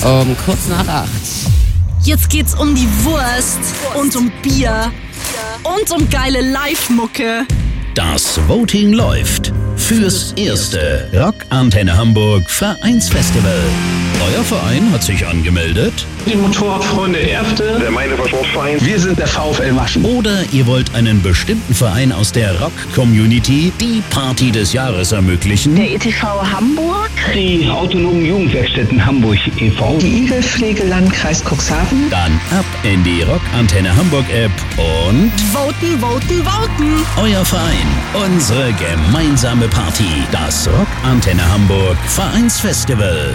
Um kurz nach 8. Jetzt geht's um die Wurst und um Bier und um geile Live-Mucke. Das Voting läuft fürs erste Rockantenne Hamburg Vereinsfestival. Euer Verein hat sich angemeldet. Die Motorradfreunde Erfte. Der Meine-Verschmutzverein. Wir sind der VfL Maschen. Oder ihr wollt einen bestimmten Verein aus der Rock-Community die Party des Jahres ermöglichen. Der ETV Hamburg. Die autonomen Jugendwerkstätten Hamburg e.V. Die Igelpflege Landkreis Cuxhaven. Dann ab in die Rockantenne Hamburg App und Voten, voten, voten. euer Verein, unsere gemeinsame Party. Das Rockantenne Hamburg Vereinsfestival.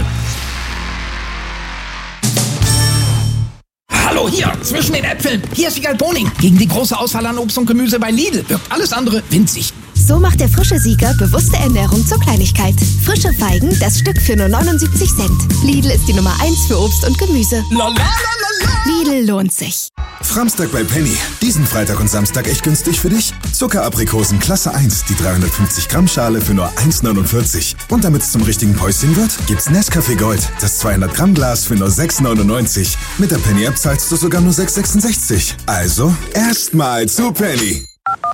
Hallo, hier, zwischen den Äpfeln. Hier ist Wiegald Boning. Gegen die große Auswahl an Obst und Gemüse bei Lidl wirkt alles andere winzig. So macht der frische Sieger bewusste Ernährung zur Kleinigkeit. Frische Feigen, das Stück für nur 79 Cent. Lidl ist die Nummer 1 für Obst und Gemüse. Lidl lohnt sich. Framstag bei Penny. Diesen Freitag und Samstag echt günstig für dich. Zuckeraprikosen Klasse 1, die 350 Gramm Schale für nur 1,49. Und damit es zum richtigen Päuschen wird, gibt's Nescafé Gold, das 200 Gramm Glas für nur 6,99. Mit der Penny App zahlst du sogar nur 6,66. Also erstmal zu Penny.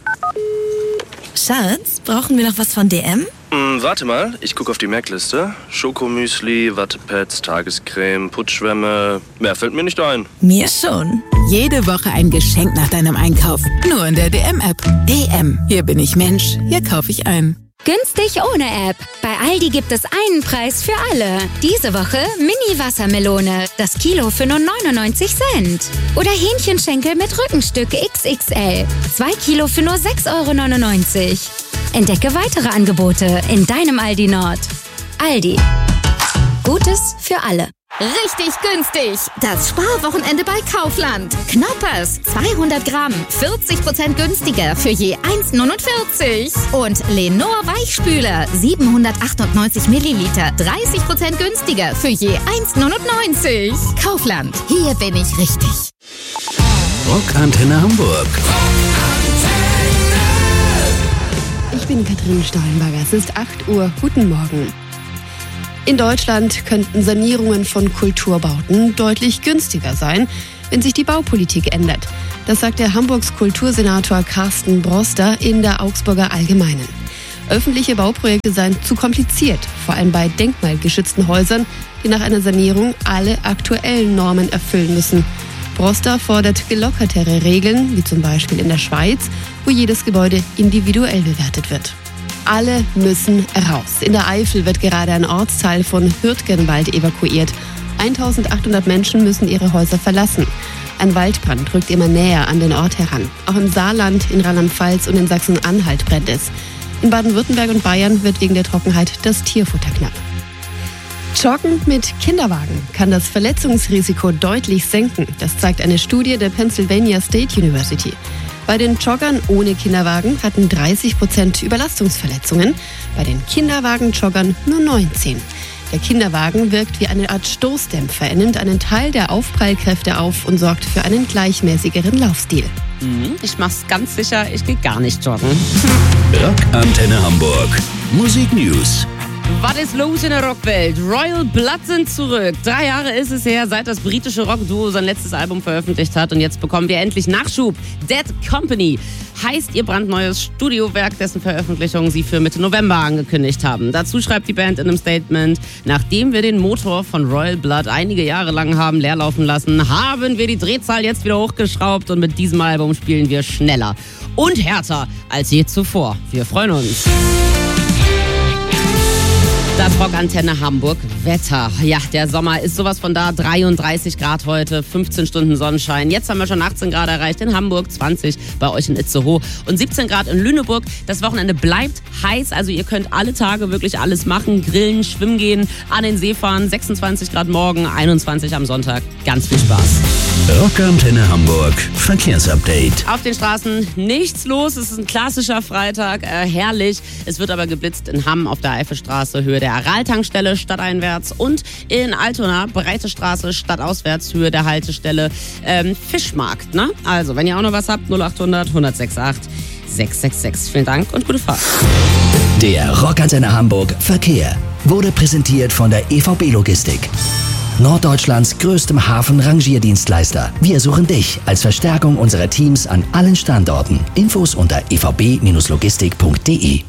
Schatz, brauchen wir noch was von DM? Warte mal, ich gucke auf die Merkliste. Schokomüsli, Wattepads, Tagescreme, Putzschwämme. Mehr fällt mir nicht ein. Mir schon. Jede Woche ein Geschenk nach deinem Einkauf. Nur in der DM-App. DM. Hier bin ich Mensch. Hier kaufe ich ein. Günstig ohne App. Bei Aldi gibt es einen Preis für alle. Diese Woche Mini-Wassermelone. Das Kilo für nur 99 Cent. Oder Hähnchenschenkel mit Rückenstück XXL. 2 Kilo für nur 6,99 €. Entdecke weitere Angebote in deinem Aldi Nord. Aldi. Gutes für alle. Richtig günstig. Das Sparwochenende bei Kaufland. Knoppers 200 Gramm, 40% günstiger für je 1,49. Und Lenor Weichspüler 798 Milliliter, 30% günstiger für je 1,99. Kaufland, hier bin ich richtig. Rockantenne Hamburg. Ich bin Katrin Steinberger. Es ist 8 Uhr. Guten Morgen. In Deutschland könnten Sanierungen von Kulturbauten deutlich günstiger sein, wenn sich die Baupolitik ändert. Das sagt der Hamburgs Kultursenator Carsten Broster in der Augsburger Allgemeinen. Öffentliche Bauprojekte seien zu kompliziert, vor allem bei denkmalgeschützten Häusern, die nach einer Sanierung alle aktuellen Normen erfüllen müssen. Broster fordert gelockertere Regeln, wie zum Beispiel in der Schweiz, wo jedes Gebäude individuell bewertet wird. Alle müssen raus. In der Eifel wird gerade ein Ortsteil von Hürtgenwald evakuiert. 1800 Menschen müssen ihre Häuser verlassen. Ein Waldbrand rückt immer näher an den Ort heran. Auch im Saarland, in Rheinland-Pfalz und in Sachsen-Anhalt brennt es. In Baden-Württemberg und Bayern wird wegen der Trockenheit das Tierfutter knapp. Joggen mit Kinderwagen kann das Verletzungsrisiko deutlich senken. Das zeigt eine Studie der Pennsylvania State University. Bei den Joggern ohne Kinderwagen hatten 30% Überlastungsverletzungen, bei den Kinderwagen-Joggern nur 19%. Der Kinderwagen wirkt wie eine Art Stoßdämpfer. Er nimmt einen Teil der Aufprallkräfte auf und sorgt für einen gleichmäßigeren Laufstil. Ich mach's ganz sicher, ich gehe gar nicht joggen. Rockantenne Hamburg. Musik News. Was ist los in der Rockwelt? Royal Blood sind zurück. 3 Jahre ist es her, seit das britische Rockduo sein letztes Album veröffentlicht hat. Und jetzt bekommen wir endlich Nachschub. Dead Company heißt ihr brandneues Studiowerk, dessen Veröffentlichung sie für Mitte November angekündigt haben. Dazu schreibt die Band in einem Statement: Nachdem wir den Motor von Royal Blood einige Jahre lang haben leer laufen lassen, haben wir die Drehzahl jetzt wieder hochgeschraubt und mit diesem Album spielen wir schneller und härter als je zuvor. Wir freuen uns. Das Rockantenne Hamburg Wetter. Ja, der Sommer ist sowas von da. 33 Grad heute, 15 Stunden Sonnenschein. Jetzt haben wir schon 18 Grad erreicht in Hamburg, 20 bei euch in Itzehoe und 17 Grad in Lüneburg. Das Wochenende bleibt heiß, also ihr könnt alle Tage wirklich alles machen. Grillen, schwimmen gehen, an den See fahren. 26 Grad morgen, 21 am Sonntag. Ganz viel Spaß. Rockantenne Hamburg Verkehrsupdate. Auf den Straßen nichts los. Es ist ein klassischer Freitag. Herrlich. Es wird aber geblitzt in Hamm auf der Eifelstraße, Höhe der Aral-Tankstelle stadteinwärts und in Altona, Breite Straße, stadtauswärts, Höhe der Haltestelle Fischmarkt. Ne? Also, wenn ihr auch noch was habt, 0800 168 666. Vielen Dank und gute Fahrt. Der Rockantenne Hamburg Verkehr wurde präsentiert von der EVB Logistik. Norddeutschlands größtem Hafen-Rangierdienstleister. Wir suchen dich als Verstärkung unserer Teams an allen Standorten. Infos unter evb-logistik.de.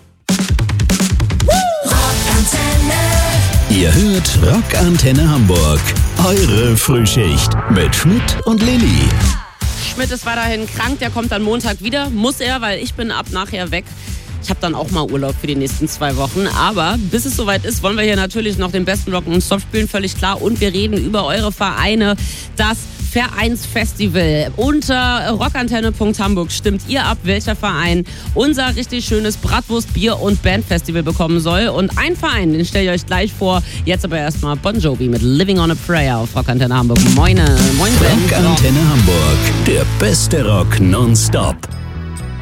Ihr hört Rockantenne Hamburg. Eure Frühschicht mit Schmidt und Lilly. Schmidt ist weiterhin krank, der kommt dann Montag wieder. Muss er, weil ich bin ab nachher weg. Ich habe dann auch mal Urlaub für die nächsten 2 Wochen. Aber bis es soweit ist, wollen wir hier natürlich noch den besten Rock und Stop spielen, völlig klar. Und wir reden über eure Vereine. Das Vereinsfestival. Unter rockantenne.hamburg stimmt ihr ab, welcher Verein unser richtig schönes Bratwurst-, Bier- und Bandfestival bekommen soll. Und ein Verein, den stelle ich euch gleich vor. Jetzt aber erstmal Bon Jovi mit Living on a Prayer auf Rockantenne Hamburg. Moin. Rockantenne Hamburg, der beste Rock nonstop.